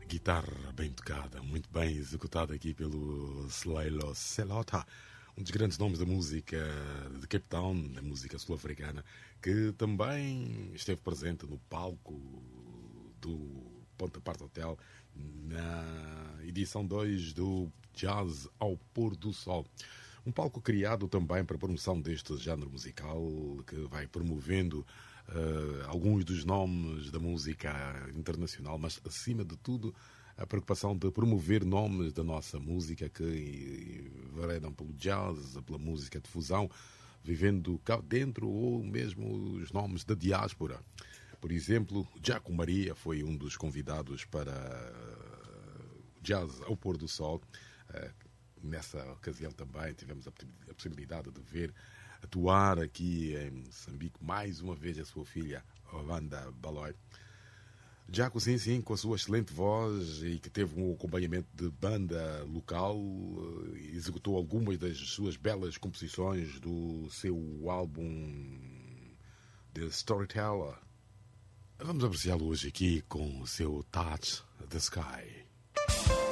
Guitarra bem tocada, muito bem executada aqui pelo Sleilo Selota, um dos grandes nomes da música de Cape Town, da música sul-africana, que também esteve presente no palco do Ponta Park Hotel na edição 2 do Jazz ao Pôr do Sol. Um palco criado também para a promoção deste género musical, que vai promovendo alguns dos nomes da música internacional, mas acima de tudo a preocupação de promover nomes da nossa música que veredam pelo jazz, pela música de fusão, vivendo cá dentro, ou mesmo os nomes da diáspora. Por exemplo, Jaco Maria foi um dos convidados para Jazz ao Pôr do Sol. Nessa ocasião também tivemos a possibilidade de ver atuar aqui em Moçambique mais uma vez a sua filha Wanda Baloy. Jaco, sim, com a sua excelente voz e que teve um acompanhamento de banda local, executou algumas das suas belas composições do seu álbum The Storyteller. Vamos apreciá-lo hoje aqui com o seu Touch the Sky.